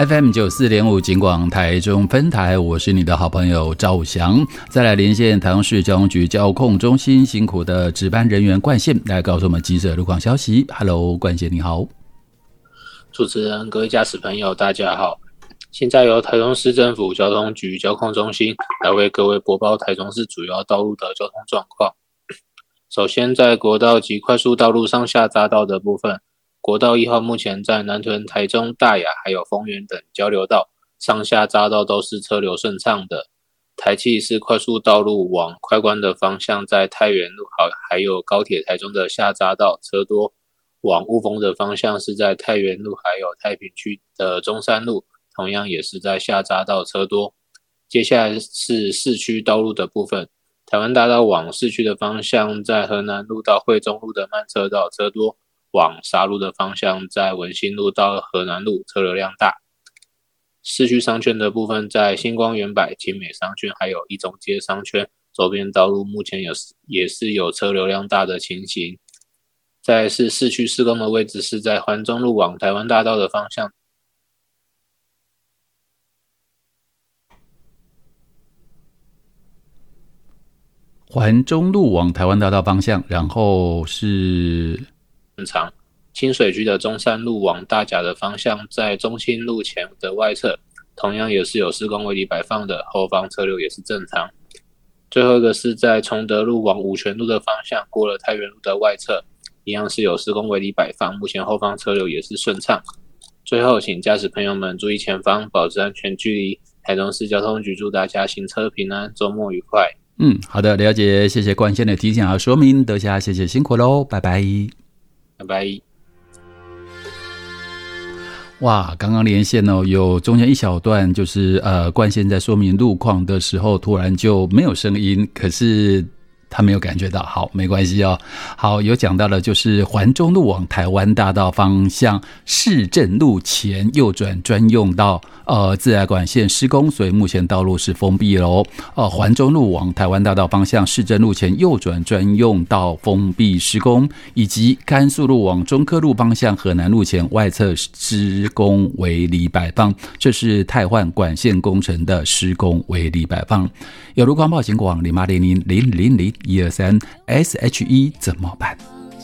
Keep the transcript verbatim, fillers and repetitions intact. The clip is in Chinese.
F M 九四点五 警广台中分台，我是你的好朋友赵翔。再来连线台中市交通局交控中心辛苦的值班人员冠宪来告诉我们急者路况消息。Hello， 冠宪你好。 主持人、各位驾驶朋友，大家好。现在由台中市政府交通局交控中心来为各位播报台中市主要道路的交通状况。首先，在国道及快速道路上下匝道的部分，国道一号目前在南屯、台中、大雅还有丰原等交流道上下匝道都是车流顺畅的。台七是快速道路往快关的方向，在太原路还有高铁台中的下匝道车多，往雾峰的方向是在太原路还有太平区的中山路，同样也是在下匝道车多。接下来是市区道路的部分，台湾大道往市区的方向，在河南路到惠中路的慢车道车多，往沙路的方向，在文心路到河南路车流量大。市区商圈的部分，在新光远百、景美商圈还有一中街商圈周边道路目前有也是有车流量大的情形。再来是市区施工的位置是在环中路往台湾大道的方向。 环中路往台湾大道方向，然后是正常。清水区的中山路往大甲的方向，在中清路前的外侧，同样也是有施工围篱摆放的，后方车流也是正常。最后一个是在崇德路往五权路的方向，过了太原路的外侧，一样是有施工围篱摆放，目前后方车流也是顺畅。最后，请驾驶朋友们注意前方，保持安全距离。台中市交通局祝大家行车平安，周末愉快。 嗯，好的，了解，谢谢冠宪的提醒和说明，德霞，谢谢辛苦喽，拜拜， 拜拜。 哇，刚刚连线哦，有中间一小段就是呃，冠宪在说明路况的时候，突然就没有声音，可是他没有感觉到，好，没关系哦。好，有讲到的就是环中路往台湾大道方向，市政路前右转专用道，呃，自来管线施工，所以目前道路是封闭喽。呃，环中路往台湾大道方向，市政路前右转专用道封闭施工，以及甘肃路往中科路方向，河南路前外侧施工围篱摆放，这是汰换管线工程的施工围篱摆放。有路况报警广零八零零零零零一二三 S H E 怎么办？